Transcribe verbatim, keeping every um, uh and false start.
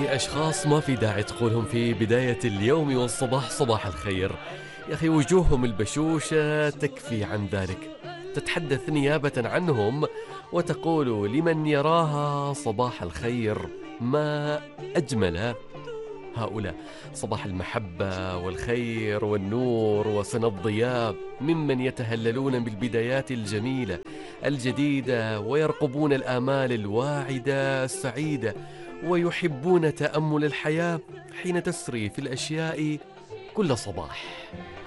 في أشخاص ما في داعي تقولهم في بداية اليوم والصباح صباح الخير. يا أخي وجوههم البشوشة تكفي عن ذلك. تتحدث نيابة عنهم وتقول لمن يراها صباح الخير. ما أجمل هؤلاء، صباح المحبة والخير والنور وسن الضياء، ممن يتهللون بالبدايات الجميلة الجديدة ويرقبون الآمال الواعدة السعيدة، ويحبون تأمل الحياة حين تسري في الأشياء كل صباح.